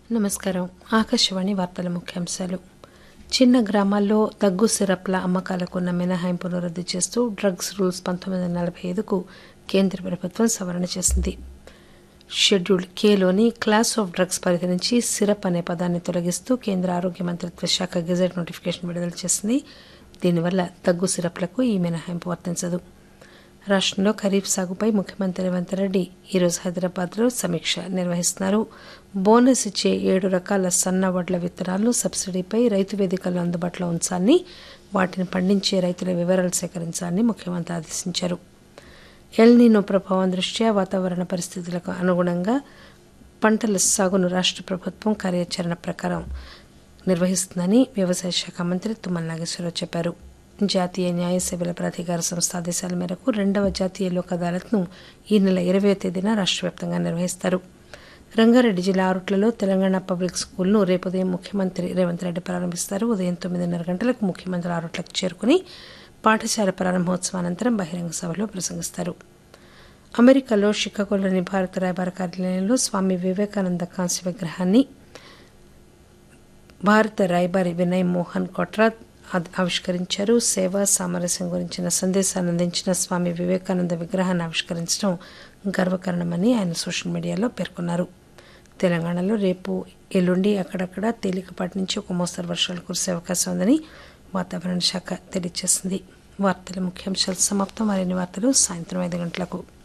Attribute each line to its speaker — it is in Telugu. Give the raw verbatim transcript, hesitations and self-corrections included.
Speaker 1: నమస్కారం. ఆకాశవాణి వార్తల ముఖ్యాంశాలు. చిన్న గ్రామాల్లో దగ్గు సిరప్ల అమ్మకాలకు ఉన్న మినహాయింపును రద్దు చేస్తూ డ్రగ్స్ రూల్స్ పంతొమ్మిది వందల నలభై ఐదుకు కేంద్ర ప్రభుత్వం సవరణ చేసింది. షెడ్యూల్డ్ కేలోని క్లాస్ ఆఫ్ డ్రగ్స్ పరిధి నుంచి సిరప్ అనే పదాన్ని తొలగిస్తూ కేంద్ర ఆరోగ్య మంత్రిత్వ శాఖ గెజెట్ నోటిఫికేషన్ విడుదల చేసింది. దీనివల్ల దగ్గు సిరప్లకు ఈ మినహాయింపు వర్తించదు. రాష్టంలో ఖరీఫ్ సాగుపై ముఖ్యమంత్రి రేవంత్ రెడ్డి ఈరోజు హైదరాబాద్లో సమీక్ష నిర్వహిస్తున్నారు. బోనస్ ఇచ్చే ఏడు రకాల సన్న వడ్ల విత్తనాలను సబ్సిడీపై రైతు వేదికల్లో అందుబాటులో ఉంచాలని, వాటిని పండించే రైతుల వివరాలు సేకరించాలని ముఖ్యమంత్రి ఆదేశించారు. ఎల్నినో ప్రభావం దృష్ట్యా వాతావరణ పరిస్థితులకు అనుగుణంగా పంటల సాగును రాష్ట ప్రభుత్వం కార్యాచరణ ప్రకారం నిర్వహిస్తుందని వ్యవసాయ శాఖ మంత్రి తుమ్మల నాగేశ్వరరావు చెప్పారు. జాతీయ న్యాయ సేవల ప్రాధికార సంస్థ ఆదేశాల మేరకు రెండవ జాతీయ లోక్ అదాలత్ను ఈ నెల ఇరవయో తేదీన రాష్ట్ర వ్యాప్తంగా నిర్వహిస్తారు. రంగారెడ్డి జిల్లా ఆరుట్లలో తెలంగాణ పబ్లిక్ స్కూల్ను రేపు ఉదయం ముఖ్యమంత్రి రేవంత్ రెడ్డి ప్రారంభిస్తారు. ఉదయం తొమ్మిదిన్నర గంటలకు ముఖ్యమంత్రి ఆరుట్లకు చేరుకుని పాఠశాల ప్రారంభోత్సవానంతరం బహిరంగ సభలో ప్రసంగిస్తారు. అమెరికాలో షికాగోలోని భారత రాయబార కార్యాలయంలో స్వామి వివేకానంద కాంస్య విగ్రహాన్ని భారత రాయబారి వినయ్ మోహన్ కోట్రా ఆవిష్కరించారు. సేవ సామరస్యం గురించిన సందేశాన్ని అందించిన స్వామి వివేకానంద విగ్రహాన్ని ఆవిష్కరించడం గర్వకారణమని ఆయన సోషల్ మీడియాలో పేర్కొన్నారు. తెలంగాణలో రేపు ఎల్లుండి అక్కడక్కడ తేలికపాటి నుంచి ఒక మోస్తరు వర్షాలు కురిసే అవకాశం ఉందని వాతావరణ శాఖ తెలియజేసింది. వార్తల ముఖ్యాంశాలు సమాప్తం. మరిన్ని వార్తలు సాయంత్రం ఐదు గంటలకు.